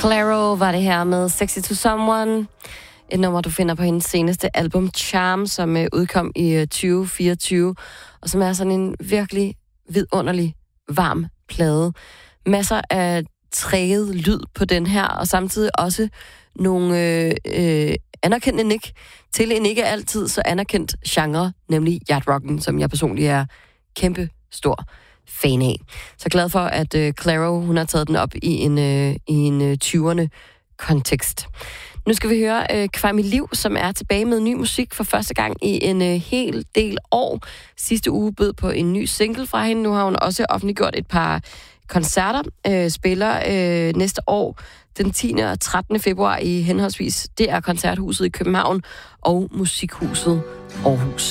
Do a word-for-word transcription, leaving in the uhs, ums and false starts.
Clairo var det her med Sexy to Someone. Et nummer, du finder på hendes seneste album Charm, som øh, udkom i øh, tyve fireogtyve, og som er sådan en virkelig vidunderlig, varm plade. Masser af træget lyd på den her, og samtidig også nogle øh, øh, anerkendte nick til en ikke altid så anerkendt genre, nemlig yachtrocken, som jeg personligt er kæmpe stor fan af. Så glad for, at øh, Clairo, hun har taget den op i en, øh, i en øh, tyverne kontekst. Nu skal vi høre øh, Kvam i Liv, som er tilbage med ny musik for første gang i en øh, hel del år. Sidste uge bød på en ny single fra hende. Nu har hun også offentliggjort et par koncerter. Øh, spiller øh, næste år den tiende og trettende februar i henholdsvis D R Koncerthuset i København og Musikhuset Aarhus.